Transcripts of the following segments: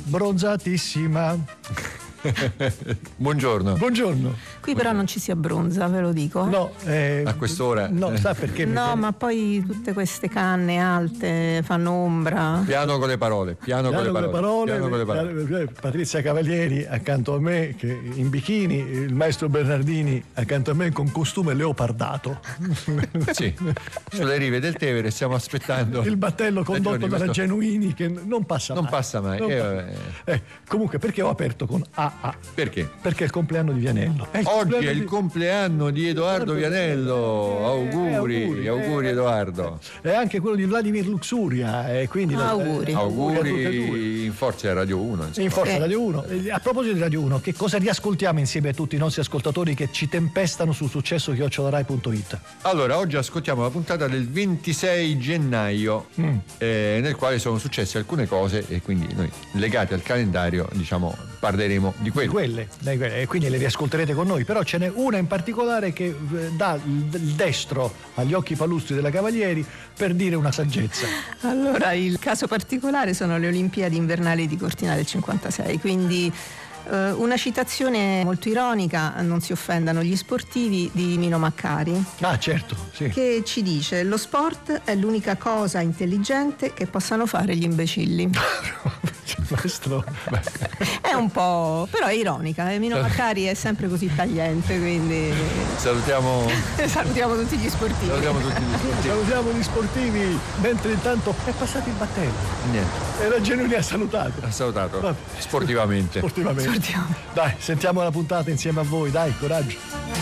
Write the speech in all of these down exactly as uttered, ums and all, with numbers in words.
abbronzatissima. Buongiorno. Buongiorno. Qui però non ci si abbronza, ve lo dico. Eh? No, eh, a quest'ora. No, sa perché? No, perché... ma poi tutte queste canne alte fanno ombra. Piano con le parole, piano, piano con le parole. Piano con le parole. Patrizia Cavalieri accanto a me che in bikini, il maestro Bernardini accanto a me con costume leopardato. Sì, sulle rive del Tevere stiamo aspettando. Il battello condotto Giorni, dalla questo... Genuini che non passa non mai. Passa mai. Non eh, passa. Eh, comunque perché ho aperto con A A? Perché? Perché è il compleanno di Vianello. È Oggi è il compleanno di Edoardo Vianello. Auguri, eh, auguri, auguri Edoardo. È anche quello di Vladimir Luxuria. E quindi auguri. La, eh, auguri in forza a Radio uno. Insomma. In forza eh. Radio uno. A proposito di Radio uno, che cosa riascoltiamo insieme a tutti i nostri ascoltatori che ci tempestano su successo chiocciola rai punto it? Allora, oggi ascoltiamo la puntata del ventisei gennaio, mm. eh, nel quale sono successe alcune cose e quindi noi legati al calendario, diciamo, parleremo di quelle. Di quelle, di quelle. E quindi le riascolterete con noi, però ce n'è una in particolare che dà il destro agli occhi palustri della Cavalieri per dire una saggezza. Allora, il caso particolare sono le Olimpiadi invernali di Cortina del cinquantasei, quindi eh, una citazione molto ironica, non si offendano gli sportivi, di Mino Maccari. Ah, certo, sì. Che ci dice: lo sport è l'unica cosa intelligente che possano fare gli imbecilli. Maestro. È un po', però è ironica, eh? Mino Maccari è sempre così tagliente, quindi salutiamo salutiamo tutti gli sportivi. Salutiamo tutti gli sportivi. Salutiamo gli sportivi, mentre intanto è passato il battello. Niente. E la Genuini ha salutato. Ha salutato. Vabbè. Sportivamente. Sportivamente. Sportiamo. Dai, sentiamo la puntata insieme a voi, dai, coraggio.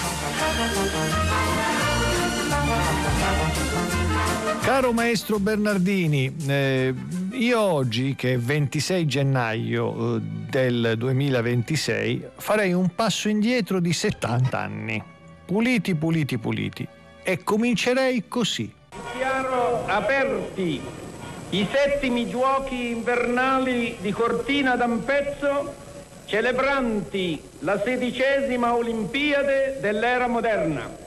Caro maestro Bernardini, eh, io oggi, che è ventisei gennaio eh, del duemilaventisei, farei un passo indietro di settanta anni. Puliti, puliti, puliti. E comincerei così. Dichiaro aperti i settimi giochi invernali di Cortina d'Ampezzo, celebranti la sedicesima Olimpiade dell'era moderna.